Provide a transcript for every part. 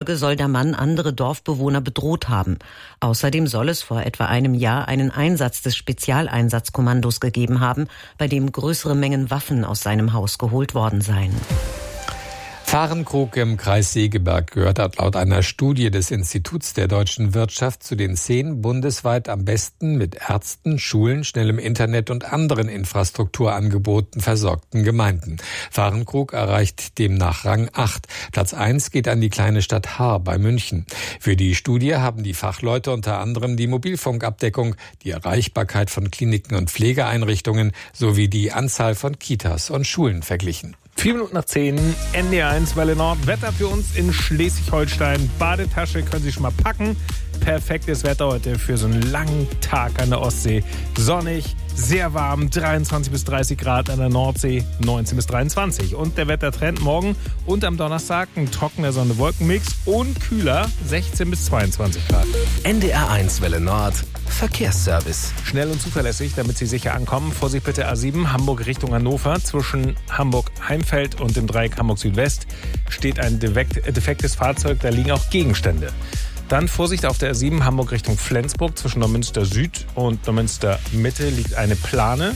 zufolge soll der Mann andere Dorfbewohner bedroht haben. Außerdem soll es vor etwa einem Jahr einen Einsatz des Spezialeinsatzkommandos gegeben haben, bei dem größere Mengen Waffen aus seinem Haus geholt worden seien. Fahrenkrug im Kreis Segeberg gehört laut einer Studie des Instituts der deutschen Wirtschaft zu den 10 bundesweit am besten mit Ärzten, Schulen, schnellem Internet und anderen Infrastrukturangeboten versorgten Gemeinden. Fahrenkrug erreicht demnach Rang 8. Platz 1 geht an die kleine Stadt Haar bei München. Für die Studie haben die Fachleute unter anderem die Mobilfunkabdeckung, die Erreichbarkeit von Kliniken und Pflegeeinrichtungen sowie die Anzahl von Kitas und Schulen verglichen. 7:10, NDR1 Welle Nord. Wetter für uns in Schleswig-Holstein. Badetasche können Sie schon mal packen. Perfektes Wetter heute für so einen langen Tag an der Ostsee. Sonnig, sehr warm, 23 bis 30 Grad an der Nordsee, 19 bis 23. Und der Wettertrend morgen und am Donnerstag ein trockener Sonne-Wolken-Mix und kühler, 16 bis 22 Grad. NDR1 Welle Nord, Verkehrsservice. Schnell und zuverlässig, damit Sie sicher ankommen. Vorsicht bitte A7, Hamburg Richtung Hannover. Zwischen Hamburg-Heimfeld und dem Dreieck Hamburg Südwest steht ein defektes Fahrzeug, da liegen auch Gegenstände. Dann Vorsicht auf der A7 Hamburg Richtung Flensburg. Zwischen Neumünster Süd und Neumünster Mitte liegt eine Plane.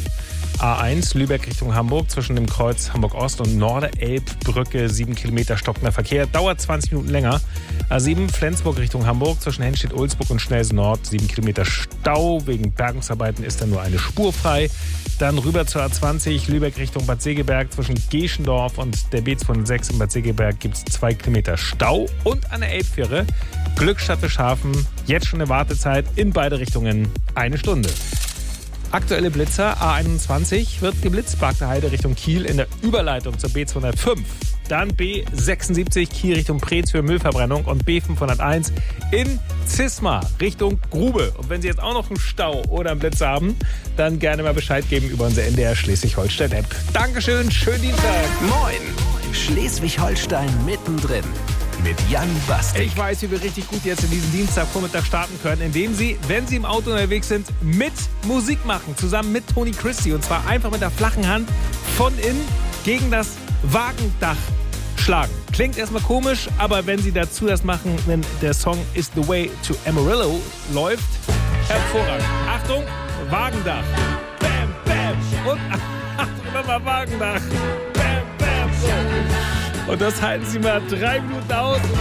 A1 Lübeck Richtung Hamburg. Zwischen dem Kreuz Hamburg Ost und Norderelbbrücke 7 Kilometer stockender Verkehr. Dauert 20 Minuten länger. A7 Flensburg Richtung Hamburg. Zwischen Henstedt-Ulzburg und Schnelsen Nord 7 Kilometer Stau. Wegen Bergungsarbeiten ist da nur eine Spur frei. Dann rüber zur A20 Lübeck Richtung Bad Segeberg. Zwischen Geschendorf und der B206 in Bad Segeberg gibt es 2 Kilometer Stau. Und an der Elbfähre Glückstadt Fischhafen. Jetzt schon eine Wartezeit in beide Richtungen 1 Stunde. Aktuelle Blitzer, A21 wird geblitzt, Barkter Heide Richtung Kiel in der Überleitung zur B205. Dann B76 Kiel Richtung Preetz für Müllverbrennung und B501 in Zisma Richtung Grube. Und wenn Sie jetzt auch noch einen Stau oder einen Blitz haben, dann gerne mal Bescheid geben über unsere NDR Schleswig-Holstein-App. Dankeschön, schönen Dienstag. Moin, Schleswig-Holstein mittendrin. Mit Jan Bastik. Ich weiß, wie wir richtig gut jetzt in diesen Dienstagvormittag starten können, indem Sie, wenn Sie im Auto unterwegs sind, mit Musik machen, zusammen mit Tony Christie. Und zwar einfach mit der flachen Hand von innen gegen das Wagendach schlagen. Klingt erstmal komisch, aber wenn Sie dazu das machen, wenn der Song Is The Way to Amarillo läuft, hervorragend. Achtung, Wagendach. Bam, bam. Und Achtung, nochmal Wagendach. Bam, bam. So. Und das halten Sie mal 3 Minuten aus und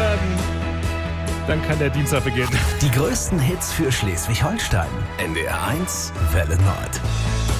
dann kann der Dienstag beginnen. Die größten Hits für Schleswig-Holstein. NDR1 Welle Nord.